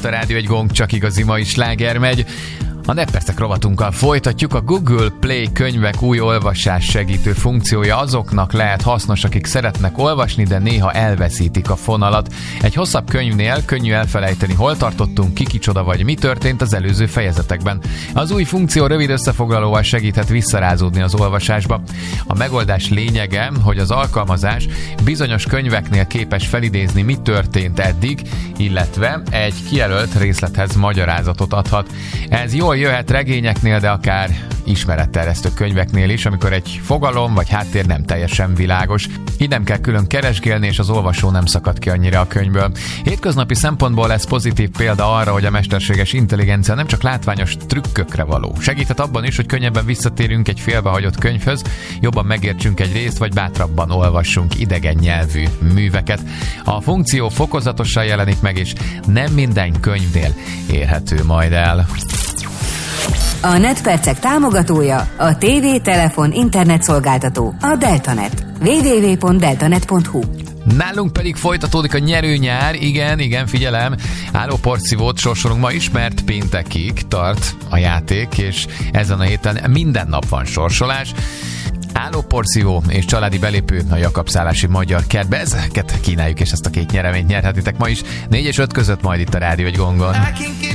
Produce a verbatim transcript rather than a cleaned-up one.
a Rádió egy Gong, csak igazi mai sláger megy. A Neppercek rovatunkkal folytatjuk. A Google Play könyvek új olvasás segítő funkciója azoknak lehet hasznos, akik szeretnek olvasni, de néha elveszítik a fonalat. Egy hosszabb könyvnél könnyű elfelejteni, hol tartottunk, ki kicsoda vagy mi történt az előző fejezetekben. Az új funkció rövid összefoglalóval segíthet visszarázódni az olvasásba. A megoldás lényege, hogy az alkalmazás bizonyos könyveknél képes felidézni, mi történt eddig, illetve egy kijelölt részlethez magyarázatot adhat. Ez jól jöhet regényeknél, de akár ismeretterjesztő könyveknél is, amikor egy fogalom vagy háttér nem teljesen világos. Így nem kell külön keresgélni, és az olvasó nem szakad ki annyira a könyvből. Hétköznapi szempontból lesz pozitív példa arra, hogy a mesterséges intelligencia nem csak látványos trükkökre való. Segíthet abban is, hogy könnyebben visszatérünk egy félbehagyott könyvhöz, jobban megértsünk egy részt, vagy bátrabban olvassunk idegen nyelvű műveket. A funkció fokozatosan jelenik meg, és nem minden könyvnél érhető majd el. A Netpercek támogatója a té vé, telefon, internet szolgáltató, a Deltanet. double-u double-u double-u pont deltanet pont hu. Nálunk pedig folytatódik a nyerőnyár, igen, igen, figyelem, álló porszívót sorsolunk ma is, mert péntekig tart a játék, és ezen a héten minden nap van sorsolás. Állóporszívó és családi belépő a Jakab-szállási Magyar Kertbe. Ezeket kínáljuk, és ezt a két nyereményt nyerhetitek ma is négy és öt között, majd itt a Rádió egy Gongon.